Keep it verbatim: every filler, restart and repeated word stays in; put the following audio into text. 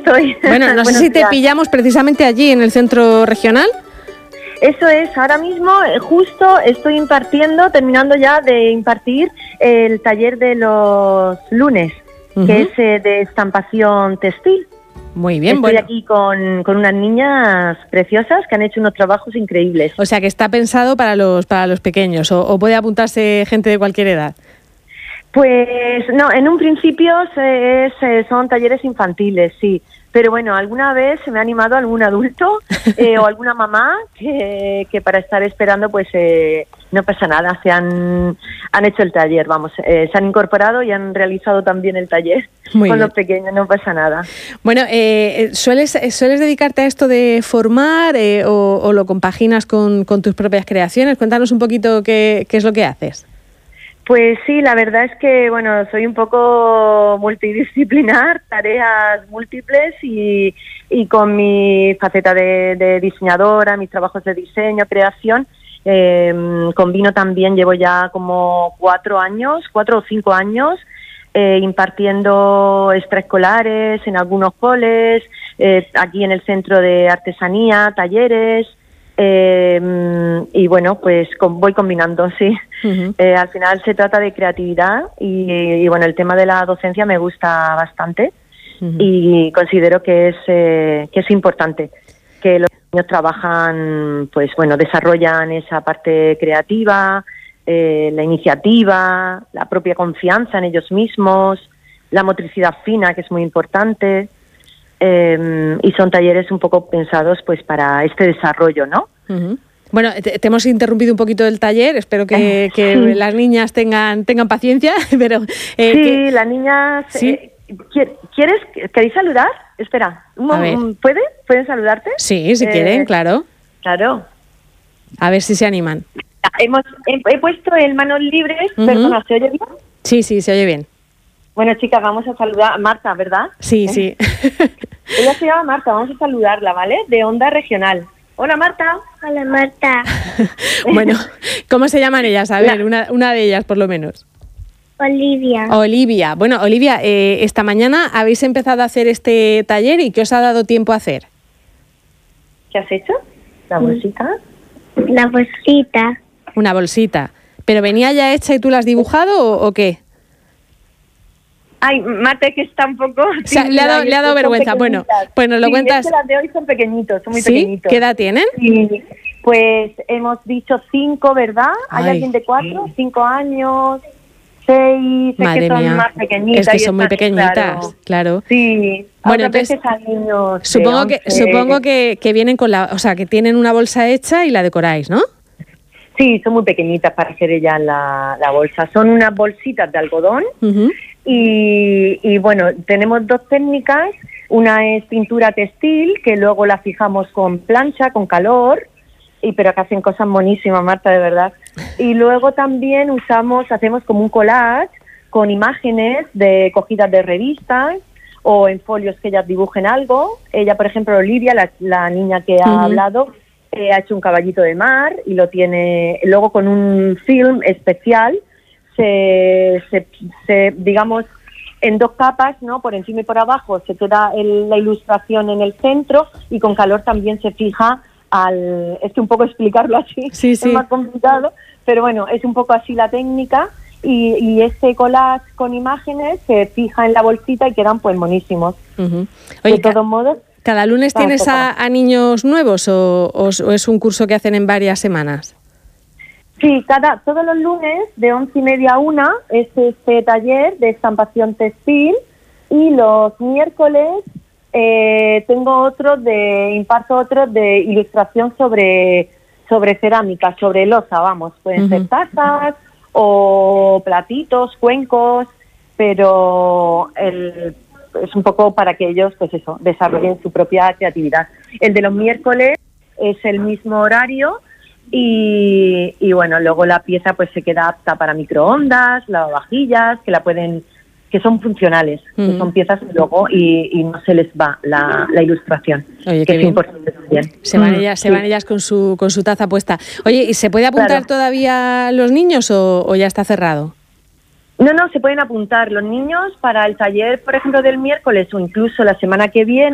estoy. Bueno, no sé si te pillamos precisamente allí en el centro regional. Eso es, ahora mismo justo estoy impartiendo, terminando ya de impartir el taller de los lunes, uh-huh. que es eh, de estampación textil. Muy bien, Estoy bueno. aquí con, con unas niñas preciosas que han hecho unos trabajos increíbles. O sea que está pensado para los, para los pequeños, o, o puede apuntarse gente de cualquier edad. Pues no, en un principio se, se, son talleres infantiles, sí. Pero bueno, alguna vez se me ha animado algún adulto eh, o alguna mamá que, que para estar esperando pues eh, no pasa nada, se han, han hecho el taller, vamos, eh, se han incorporado y han realizado también el taller. Muy con bien. Los pequeños, no pasa nada. Bueno, eh, ¿sueles, ¿sueles dedicarte a esto de formar eh, o, o lo compaginas con, con tus propias creaciones? Cuéntanos un poquito qué, qué es lo que haces. Pues sí, la verdad es que, bueno, soy un poco multidisciplinar, tareas múltiples y, y con mi faceta de, de diseñadora, mis trabajos de diseño, creación, eh, combino también, llevo ya como cuatro años, cuatro o cinco años, eh, impartiendo extraescolares en algunos coles, eh, aquí en el Centro de Artesanía, talleres. Eh, y bueno, pues con, voy combinando, sí. Uh-huh. Eh, al final se trata de creatividad y, y bueno, el tema de la docencia me gusta bastante uh-huh. y considero que es eh, que es importante que los niños trabajan, pues bueno, desarrollan esa parte creativa, eh, la iniciativa, la propia confianza en ellos mismos, la motricidad fina, que es muy importante. Eh, y son talleres un poco pensados pues para este desarrollo, ¿no? Uh-huh. Bueno, te, te hemos interrumpido un poquito del taller, espero que, que sí. las niñas tengan tengan paciencia, pero... Eh, sí, que... las niñas... ¿Sí? Eh, ¿Quieres, ¿Queréis saludar? Espera, un, ¿puede? ¿Pueden saludarte? Sí, si eh, quieren, claro. Claro. A ver si se animan. Hemos, he, he puesto el manos libres, uh-huh. Perdona, ¿se oye bien? Sí, sí, se oye bien. Bueno, chicas, vamos a saludar a Marta, ¿verdad? Sí, sí. Ella se llama Marta, vamos a saludarla, ¿vale? De Onda Regional. Hola, Marta. Hola, Marta. Bueno, ¿cómo se llaman ellas? A ver, una, una de ellas por lo menos. Olivia. Olivia. Bueno, Olivia, eh, esta mañana habéis empezado a hacer este taller y ¿qué os ha dado tiempo a hacer? ¿Qué has hecho? ¿La bolsita? La bolsita. Una bolsita. ¿Pero venía ya hecha y tú la has dibujado o, o qué? Ay, Marta, que está un poco... O sea, le ha dado, le ha dado vergüenza. Bueno, pues nos lo sí, cuentas. Es que las de hoy son pequeñitos, son muy ¿Sí? pequeñitos. ¿Qué edad tienen? Sí, pues hemos dicho cinco, ¿verdad? Ay. ¿Hay alguien de cuatro? Cinco años, seis, Madre que son mía. más pequeñitas. Es que son muy pequeñitas, claro. claro. Sí, bueno, entonces, a niños supongo que once. supongo que, que vienen con la... O sea, que tienen una bolsa hecha y la decoráis, ¿no? Sí, son muy pequeñitas para hacer ellas la, la bolsa. Son unas bolsitas de algodón. Uh-huh. Y, y bueno, tenemos dos técnicas, una es pintura textil, que luego la fijamos con plancha, con calor, y pero que hacen cosas monísimas, Marta, de verdad. Y luego también usamos, hacemos como un collage con imágenes de cogidas de revistas o en folios que ellas dibujen algo. Ella, por ejemplo, Olivia, la, la niña que ha uh-huh. hablado, eh, ha hecho un caballito de mar y lo tiene luego con un film especial. Se, se, se, digamos, en dos capas, ¿no? Por encima y por abajo se queda el, la ilustración en el centro y con calor también se fija al... Es que un poco explicarlo así sí, es sí. más complicado, pero bueno, es un poco así la técnica y, y este collage con imágenes se fija en la bolsita y quedan pues monísimos. Uh-huh. Oye, de todos ca- modos... ¿Cada lunes tienes a, a niños nuevos o, o, o es un curso que hacen en varias semanas? Sí, cada, todos los lunes de once y media a una es este taller de estampación textil y los miércoles eh, tengo otro de, imparto otro de ilustración sobre, sobre cerámica, sobre loza, vamos, pueden uh-huh. ser tazas o platitos, cuencos, pero el, es un poco para que ellos, pues eso, desarrollen su propia creatividad. El de los miércoles es el mismo horario. Y, y bueno, luego la pieza pues se queda apta para microondas, lavavajillas, que la pueden, que son funcionales, mm. que son piezas que luego y, y no se les va la, la ilustración. Oye, que qué es bien. Importante también. Se van mm, ellas, sí. se van ellas con su con su taza puesta. Oye, ¿y se puede apuntar claro. todavía los niños o, o ya está cerrado? No, no, se pueden apuntar los niños para el taller, por ejemplo, del miércoles o incluso la semana que viene.